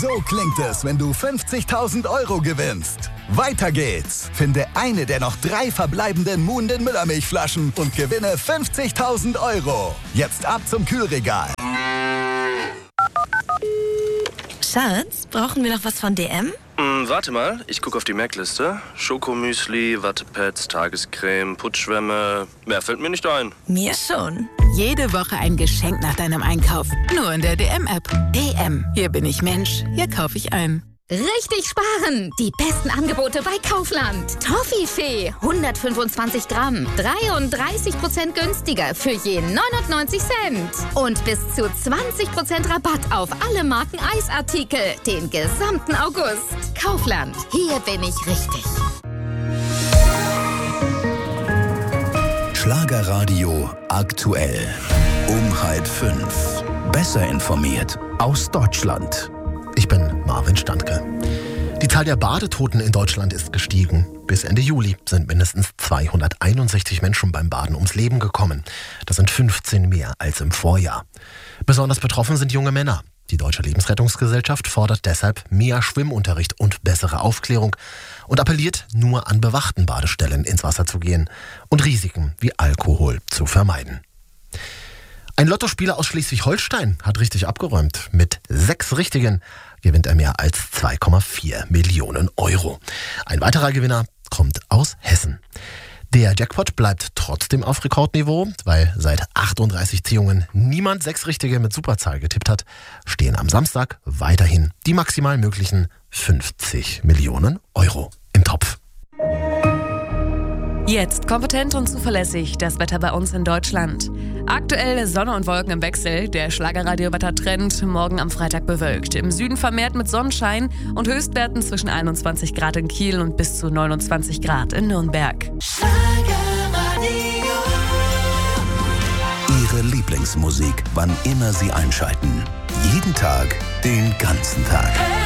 So klingt es, wenn du 50.000 Euro gewinnst. Weiter geht's. Finde eine der noch 3 verbleibenden Moon den Müllermilchflaschen und gewinne 50.000 Euro. Jetzt ab zum Kühlregal. Schatz, brauchen wir noch was von DM? Warte mal, ich gucke auf die Merkliste. Schokomüsli, Wattepads, Tagescreme, Putzschwämme. Mehr fällt mir nicht ein. Mir schon. Jede Woche ein Geschenk nach deinem Einkauf. Nur in der DM-App. DM. Hier bin ich Mensch. Hier kaufe ich ein. Richtig sparen! Die besten Angebote bei Kaufland. Toffifee 125 Gramm, 33% günstiger für je 99 Cent. Und bis zu 20% Rabatt auf alle Marken Eisartikel den gesamten August. Kaufland, hier bin ich richtig. Schlagerradio aktuell. Um 4:30. Besser informiert aus Deutschland. Ich bin Marvin Standke. Die Zahl der Badetoten in Deutschland ist gestiegen. Bis Ende Juli sind mindestens 261 Menschen beim Baden ums Leben gekommen. Das sind 15 mehr als im Vorjahr. Besonders betroffen sind junge Männer. Die Deutsche Lebensrettungsgesellschaft fordert deshalb mehr Schwimmunterricht und bessere Aufklärung und appelliert, nur an bewachten Badestellen ins Wasser zu gehen und Risiken wie Alkohol zu vermeiden. Ein Lottospieler aus Schleswig-Holstein hat richtig abgeräumt. Mit 6 Richtigen gewinnt er mehr als 2,4 Millionen Euro. Ein weiterer Gewinner kommt aus Hessen. Der Jackpot bleibt trotzdem auf Rekordniveau, weil seit 38 Ziehungen niemand 6 Richtige mit Superzahl getippt hat, stehen am Samstag weiterhin die maximal möglichen 50 Millionen Euro im Topf. Jetzt kompetent und zuverlässig das Wetter bei uns in Deutschland. Aktuell Sonne und Wolken im Wechsel. Der Schlagerradio-Wettertrend morgen am Freitag bewölkt. Im Süden vermehrt mit Sonnenschein und Höchstwerten zwischen 21 Grad in Kiel und bis zu 29 Grad in Nürnberg. Ihre Lieblingsmusik, wann immer Sie einschalten. Jeden Tag, den ganzen Tag.